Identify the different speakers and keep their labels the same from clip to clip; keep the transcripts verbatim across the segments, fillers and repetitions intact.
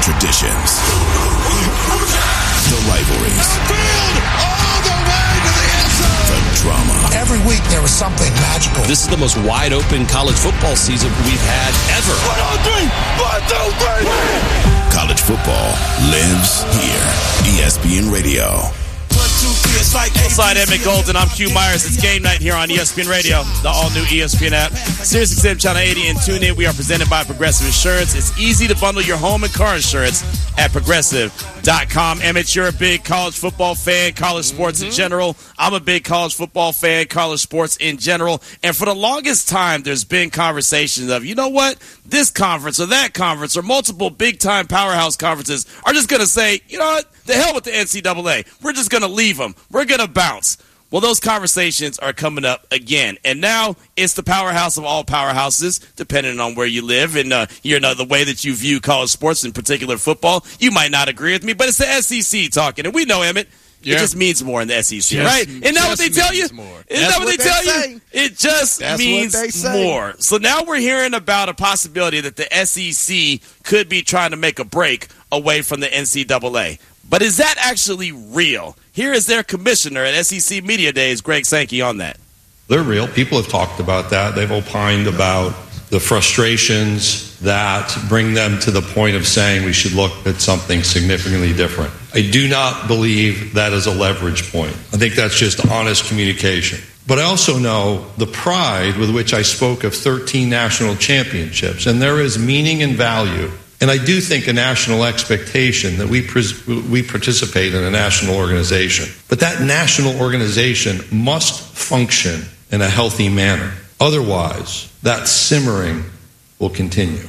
Speaker 1: traditions, the rivalries,
Speaker 2: all the way to the inside.
Speaker 1: the drama.
Speaker 3: Every week there was something magical.
Speaker 4: This is the most wide-open college football season we've had ever.
Speaker 2: One, two, three. One, two, three.
Speaker 1: College football lives here. E S P N Radio.
Speaker 5: Alongside Emmett Golden, I'm Q Myers. It's game night here on E S P N Radio, the all-new E S P N app, Sirius X M Channel eighty, and tune in. We are presented by Progressive Insurance. It's easy to bundle your home and car insurance at progressive dot com. Emmett, you're a big college football fan, college sports mm-hmm. in general. I'm a big college football fan, college sports in general. And for the longest time, there's been conversations of, you know what, this conference or that conference or multiple big-time powerhouse conferences are just going to say, you know what, the hell with the N C double A. We're just going to leave them. We're going to bounce. Well, those conversations are coming up again. And now it's the powerhouse of all powerhouses, depending on where you live and uh, you know, the way that you view college sports, in particular football. You might not agree with me, but it's the S E C talking. And we know, Emmett, yeah. it just means more in the S E C,
Speaker 6: just,
Speaker 5: right? Isn't that what they tell you? Isn't that what they, they tell say. you? It just That's means more. So now we're hearing about a possibility that the S E C could be trying to make a break away from the N C double A. But is that actually real? Here is their commissioner at S E C Media Days, Greg Sankey, on that.
Speaker 7: They're real. People have talked about that. They've opined about the frustrations that bring them to the point of saying we should look at something significantly different. I do not believe that is a leverage point. I think that's just honest communication. But I also know the pride with which I spoke of thirteen national championships, and there is meaning and value. And I do think a national expectation that we pres- we participate in a national organization. But that national organization must function in a healthy manner. Otherwise, that simmering will continue.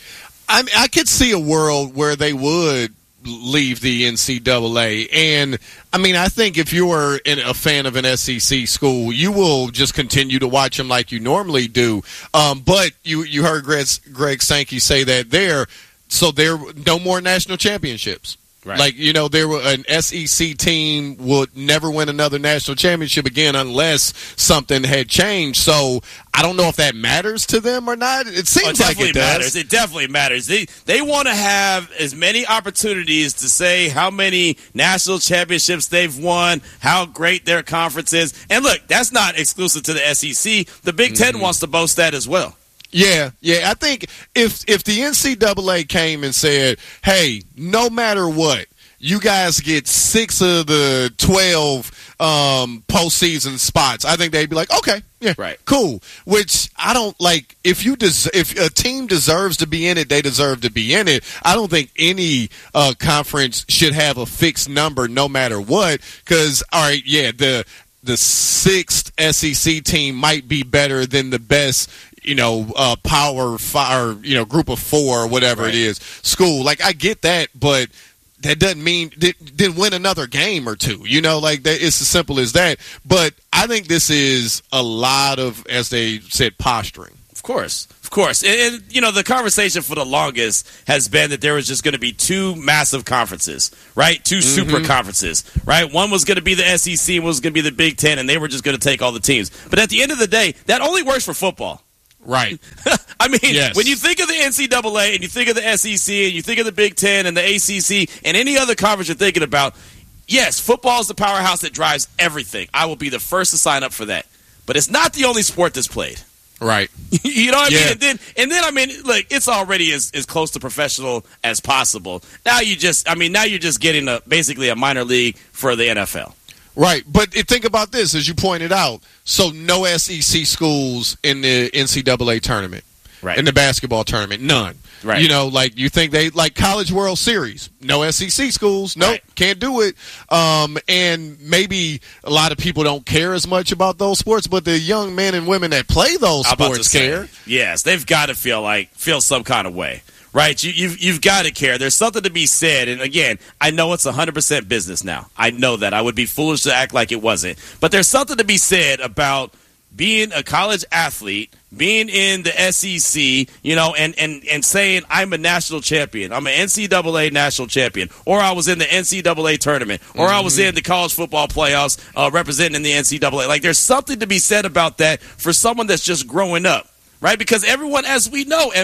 Speaker 6: I mean, I could see a world where they would leave the N C double A. And, I mean, I think if you are a fan of an S E C school, you will just continue to watch them like you normally do. Um, but you, you heard Greg, Greg Sankey say that there. So there no more national championships. Right. Like, you know, there were an S E C team would never win another national championship again unless something had changed. So I don't know if that matters to them or not. It seems
Speaker 5: oh, it
Speaker 6: like it does.
Speaker 5: Matters. It definitely matters. They they want to have as many opportunities to say how many national championships they've won, how great their conference is. And look, that's not exclusive to the S E C. The Big Ten mm-hmm. wants to boast that as well.
Speaker 6: Yeah, yeah. I think if if the N C double A came and said, hey, no matter what, you guys get six of the twelve um, postseason spots, I think they'd be like, okay, yeah,
Speaker 5: right,
Speaker 6: cool. Which I don't like. If you des- if a team deserves to be in it, they deserve to be in it. I don't think any uh, conference should have a fixed number no matter what. Because, all right, yeah, the the sixth S E C team might be better than the best, you know, uh, power five, or, you know, group of four or whatever right. it is, school. Like, I get that, but that doesn't mean didn't win another game or two. You know, like, that, it's as simple as that. But I think this is a lot of, as they said, posturing.
Speaker 5: Of course. Of course. And, and, you know, the conversation for the longest has been that there was just going to be two massive conferences, right? Two mm-hmm. super conferences, right? One was going to be the S E C and one was going to be the Big Ten, and they were just going to take all the teams. But at the end of the day, that only works for football.
Speaker 6: Right.
Speaker 5: I mean,
Speaker 6: yes.
Speaker 5: when you think of the N C double A and you think of the S E C and you think of the Big Ten and the A C C and any other conference you're thinking about, yes, football is the powerhouse that drives everything. I will be the first to sign up for that. But it's not the only sport that's played.
Speaker 6: Right.
Speaker 5: You know what I
Speaker 6: yeah.
Speaker 5: mean? And then, and then, I mean, look, it's already as, as close to professional as possible. Now you just, I mean, now you're just getting a, basically a minor league for the N F L.
Speaker 6: Right, but think about this, as you pointed out. So no S E C schools in the N C double A tournament,
Speaker 5: right?
Speaker 6: In the basketball tournament, none.
Speaker 5: Right.
Speaker 6: You know, like you think they like College World Series, no S E C schools, nope, right. Can't do it. Um, and maybe a lot of people don't care as much about those sports, but the young men and women that play those sports care.
Speaker 5: Yes, they've got to feel like feel some kind of way. Right, you, you've you've got to care. There's something to be said, and again, I know it's one hundred percent business now. I know that. I would be foolish to act like it wasn't. But there's something to be said about being a college athlete, being in the S E C, you know, and, and, and saying I'm a national champion. I'm an N C double A national champion, or I was in the N C double A tournament, or mm-hmm. I was in the college football playoffs uh, representing the N C double A. Like, there's something to be said about that for someone that's just growing up, right? Because everyone, as we know, Emmett,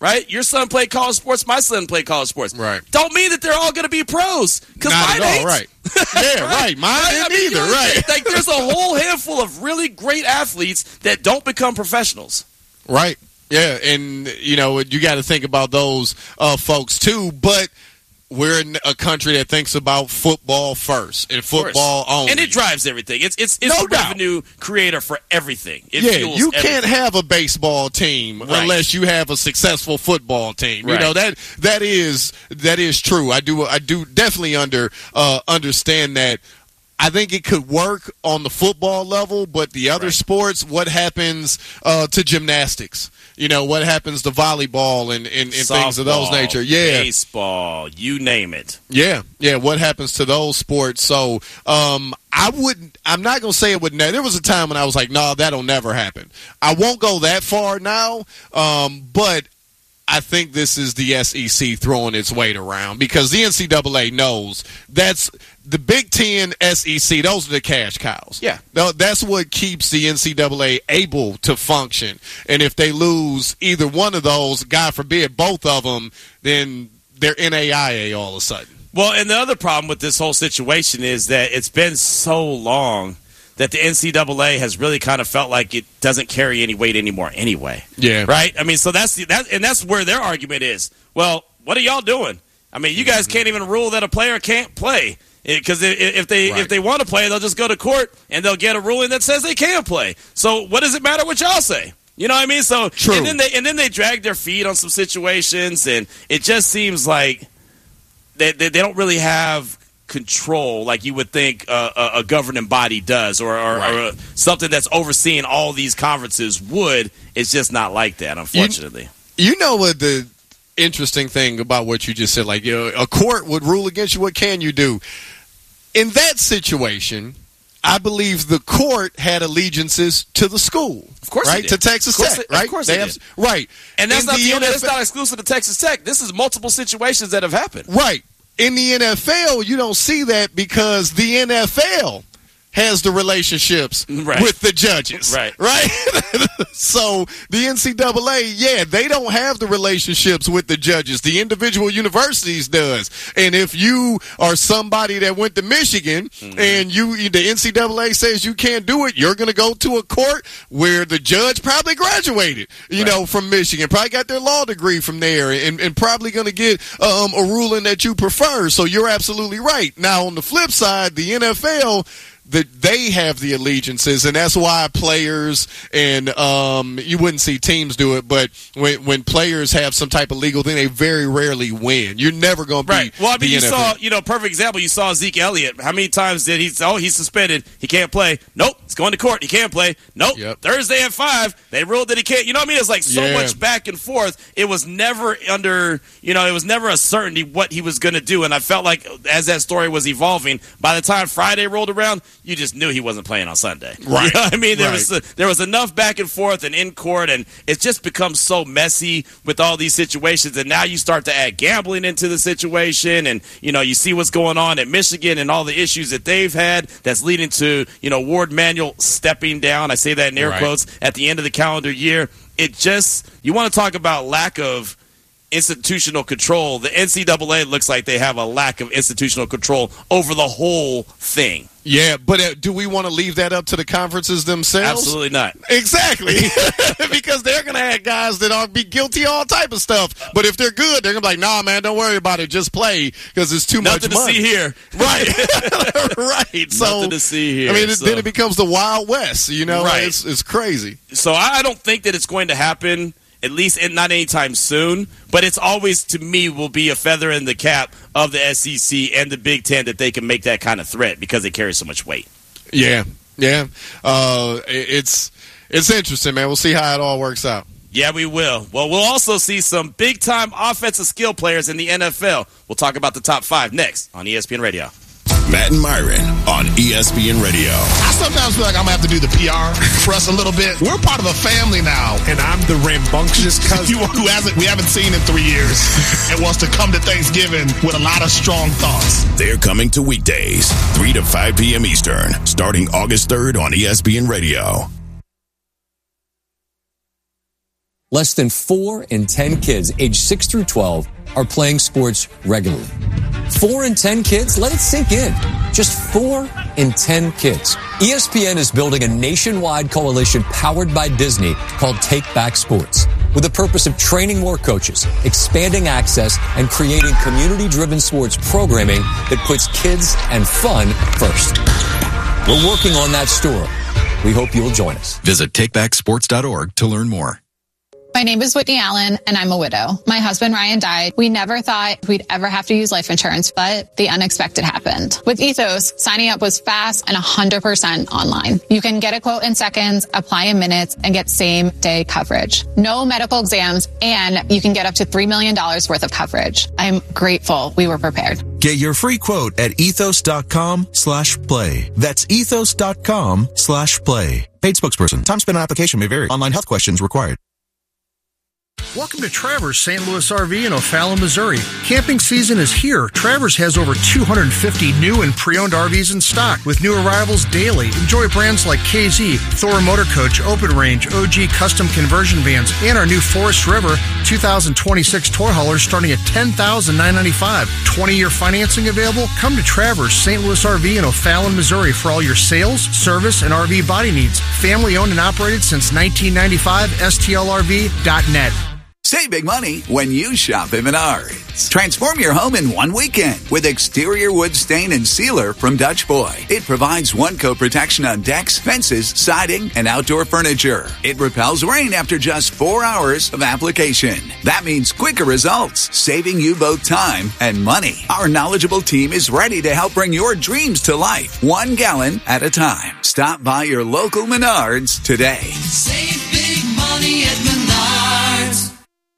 Speaker 5: right? Your son played college sports. My son played college sports.
Speaker 6: Right.
Speaker 5: Don't mean that they're all going to be pros. Because
Speaker 6: Not
Speaker 5: mine
Speaker 6: at all,
Speaker 5: ain't.
Speaker 6: right. Yeah, right. Mine
Speaker 5: right?
Speaker 6: ain't
Speaker 5: I mean,
Speaker 6: either,
Speaker 5: you know,
Speaker 6: right.
Speaker 5: Like, there's a whole handful of really great athletes that don't become professionals.
Speaker 6: Right. Yeah, and, you know, you got to think about those uh, folks, too. But we're in a country that thinks about football first and football only.
Speaker 5: And it drives everything. It's it's it's
Speaker 6: No
Speaker 5: a
Speaker 6: doubt.
Speaker 5: revenue creator for everything. It
Speaker 6: yeah,
Speaker 5: fuels
Speaker 6: you
Speaker 5: everything.
Speaker 6: can't have a baseball team
Speaker 5: Right.
Speaker 6: unless you have a successful football team. You
Speaker 5: Right.
Speaker 6: know that that is that is true. I do I do definitely under uh, understand that. I think it could work on the football level, but the other
Speaker 5: Right.
Speaker 6: sports, what happens uh, to gymnastics? You know, what happens to volleyball and, and, and things of those
Speaker 5: Softball,
Speaker 6: nature? Yeah,
Speaker 5: baseball, you name it.
Speaker 6: yeah, yeah. What happens to those sports? So um, I wouldn't. I'm not gonna say it would. Ne- there was a time when I was like, "No, nah, that'll never happen." I won't go that far now, um, but I think this is the S E C throwing its weight around because the N C double A knows that's the Big Ten, S E C. Those are the cash cows.
Speaker 5: Yeah.
Speaker 6: No, that's what keeps the N C double A able to function. And if they lose either one of those, God forbid, both of them, then they're N A I A all of a sudden.
Speaker 5: Well, and the other problem with this whole situation is that it's been so long that the N C double A has really kind of felt like it doesn't carry any weight anymore anyway.
Speaker 6: Yeah.
Speaker 5: Right? I mean, so that's the, that, and that's where their argument is. Well, what are y'all doing? I mean, you guys can't even rule that a player can't play. Because if they
Speaker 6: Right.
Speaker 5: if they want to play, they'll just go to court and they'll get a ruling that says they can play. So what does it matter what y'all say? You know what I mean? So
Speaker 6: True.
Speaker 5: and then they and then they drag their feet on some situations, and it just seems like they they, they don't really have control like you would think uh, a, a governing body does, or, or,
Speaker 6: Right.
Speaker 5: or uh, something that's overseeing all these conferences would. It's just not like that, unfortunately.
Speaker 6: You know what the interesting thing about what you just said, like, you know, a court would rule against you. What can you do? In that situation, I believe the court had allegiances to the school.
Speaker 5: Of course they
Speaker 6: right?
Speaker 5: did.
Speaker 6: To Texas
Speaker 5: Of course
Speaker 6: Tech,
Speaker 5: they- of
Speaker 6: right?
Speaker 5: course they
Speaker 6: have,
Speaker 5: did.
Speaker 6: Right.
Speaker 5: And that's
Speaker 6: In
Speaker 5: not the only,
Speaker 6: N F L
Speaker 5: that's not exclusive to Texas Tech. This is multiple situations that have happened.
Speaker 6: Right. In the N F L, you don't see that because the N F L has the relationships
Speaker 5: Right.
Speaker 6: with the judges.
Speaker 5: Right.
Speaker 6: Right? So the N C double A, yeah, they don't have the relationships with the judges. The individual universities does. And if you are somebody that went to Michigan
Speaker 5: Mm-hmm.
Speaker 6: and you the N C double A says you can't do it, you're going to go to a court where the judge probably graduated, you
Speaker 5: Right.
Speaker 6: know, from Michigan, probably got their law degree from there, and, and probably going to get um, a ruling that you prefer. So you're absolutely right. Now, on the flip side, the N F L, that they have the allegiances, and that's why players and um, you wouldn't see teams do it, but when when players have some type of legal thing, they very rarely win. You're never going to beat
Speaker 5: Right. Well, I mean,
Speaker 6: the
Speaker 5: you
Speaker 6: N F L.
Speaker 5: saw, you know, perfect example. You saw Zeke Elliott. How many times did he? Oh, he's suspended. He can't play. Nope. It's going to court. He can't play. Nope.
Speaker 6: Yep.
Speaker 5: Thursday at five, they ruled that he can't. You know what I mean? It's like so
Speaker 6: Yeah.
Speaker 5: much back and forth. It was never under, you know, it was never a certainty what he was going to do. And I felt like as that story was evolving, by the time Friday rolled around, you just knew he wasn't playing on Sunday.
Speaker 6: Right.
Speaker 5: You know what I mean? There
Speaker 6: Right.
Speaker 5: was uh, there was enough back and forth and in court, and it's just become so messy with all these situations. And now you start to add gambling into the situation, and you know you see what's going on at Michigan and all the issues that they've had that's leading to you know Ward Manuel stepping down. I say that in air
Speaker 6: Right.
Speaker 5: quotes at the end of the calendar year. It just you want to talk about lack of institutional control. The N C double A looks like they have a lack of institutional control over the whole thing.
Speaker 6: Yeah, but uh, do we want to leave that up to the conferences themselves?
Speaker 5: Absolutely not.
Speaker 6: Exactly. Because they're going to have guys that are be guilty of all type of stuff. But if they're good, they're going to be like, nah, man, don't worry about it. Just play because it's too
Speaker 5: Nothing
Speaker 6: much money.
Speaker 5: to see here.
Speaker 6: Right. Right. So,
Speaker 5: Nothing to see here.
Speaker 6: I mean, it,
Speaker 5: so.
Speaker 6: then it becomes the Wild West, you know?
Speaker 5: Right.
Speaker 6: It's, it's crazy.
Speaker 5: So I don't think that it's going to happen, at least not anytime soon. But it's always, to me, will be a feather in the cap of the S E C and the Big Ten that they can make that kind of threat because they carry so much weight.
Speaker 6: Yeah. Yeah. Uh, it- it's, it's interesting, man. We'll see how it all works out.
Speaker 5: Yeah, we will. Well, we'll also see some big-time offensive skill players in the N F L. We'll talk about the top five next on E S P N Radio.
Speaker 1: Matt and Myron on E S P N Radio.
Speaker 3: I sometimes feel like I'm going to have to do the P R for us a little bit. We're part of a family now.
Speaker 8: And I'm the rambunctious cousin.
Speaker 3: You who hasn't we haven't seen in three years and wants to come to Thanksgiving with a lot of strong thoughts.
Speaker 1: They're coming to weekdays, three to five p.m. Eastern, starting August third on E S P N Radio.
Speaker 9: less than four in ten kids aged six through twelve are playing sports regularly. Four in ten kids? Let it sink in. Just four in ten kids. E S P N is building a nationwide coalition powered by Disney called Take Back Sports, with the purpose of training more coaches, expanding access, and creating community-driven sports programming that puts kids and fun first. We're working on that story. We hope you'll join us.
Speaker 10: Visit take back sports dot org to learn more.
Speaker 11: My name is Whitney Allen, and I'm a widow. My husband, Ryan, died. We never thought we'd ever have to use life insurance, but the unexpected happened. With Ethos, signing up was fast and one hundred percent online. You can get a quote in seconds, apply in minutes, and get same-day coverage. No medical exams, and you can get up to three million dollars worth of coverage. I'm grateful we were prepared.
Speaker 12: Get your free quote at ethos.com slash play. That's ethos.com slash play. Paid spokesperson. Time spent on application may vary. Online health questions required.
Speaker 13: Welcome to Travers Saint Louis R V in O'Fallon, Missouri. Camping season is here. Travers has over two hundred fifty new and pre-owned R Vs in stock with new arrivals daily. Enjoy brands like K Z, Thor Motor Coach, Open Range, O G Custom Conversion Vans, and our new Forest River two thousand twenty-six tour haulers starting at ten thousand nine hundred ninety-five dollars. twenty-year financing available? Come to Travers Saint Louis R V in O'Fallon, Missouri for all your sales, service, and R V body needs. Family owned and operated since nineteen ninety-five. S T L R V dot net.
Speaker 14: Save big money when you shop at Menards. Transform your home in one weekend with exterior wood stain and sealer from Dutch Boy. It provides one-coat protection on decks, fences, siding, and outdoor furniture. It repels rain after just four hours of application. That means quicker results, saving you both time and money. Our knowledgeable team is ready to help bring your dreams to life, one gallon at a time. Stop by your local Menards today.
Speaker 2: Save big money at Menards.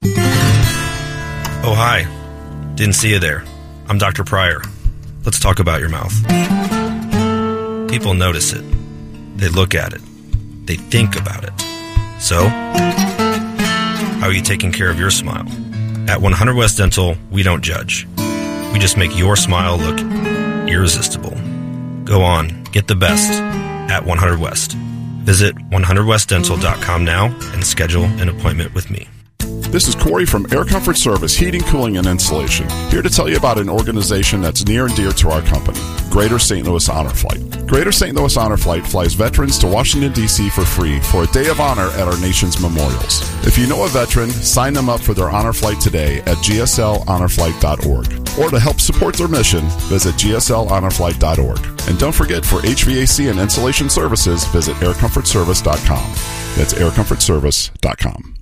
Speaker 15: Oh, hi. Didn't see you there. I'm Doctor Pryor. Let's talk about your mouth. People notice it. They look at it. They think about it. So, how are you taking care of your smile? At one hundred West Dental, we don't judge. We just make your smile look irresistible. Go on, get the best at one hundred West. Visit one hundred west dental dot com now and schedule an appointment with me.
Speaker 16: This is Corey from Air Comfort Service Heating, Cooling, and Insulation, here to tell you about an organization that's near and dear to our company, Greater Saint Louis Honor Flight. Greater Saint Louis Honor Flight flies veterans to Washington, D C for free for a day of honor at our nation's memorials. If you know a veteran, sign them up for their honor flight today at g s l honor flight dot org. Or to help support their mission, visit g s l honor flight dot org. And don't forget, for H V A C and insulation services, visit air comfort service dot com. That's air comfort service dot com.